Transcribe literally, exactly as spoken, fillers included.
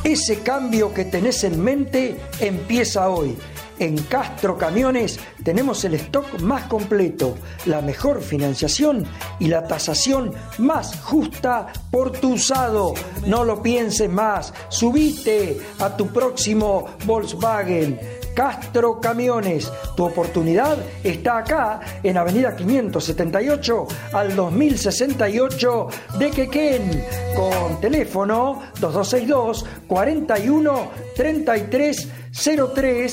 Ese cambio que tenés en mente empieza hoy. En Castro Camiones tenemos el stock más completo, la mejor financiación y la tasación más justa por tu usado. No lo pienses más, subite a tu próximo Volkswagen. Castro Camiones, tu oportunidad está acá en Avenida quinientos setenta y ocho al dos mil sesenta y ocho de Quequén, con teléfono dos dos seis dos, cuarenta y uno, treinta y tres cero tres